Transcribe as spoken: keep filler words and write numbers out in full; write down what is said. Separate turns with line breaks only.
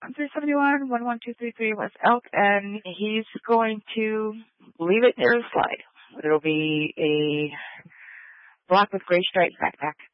three seventy-one, one one two three three West Elk, and he's going to leave it near the slide. It'll be a black with gray striped backpack.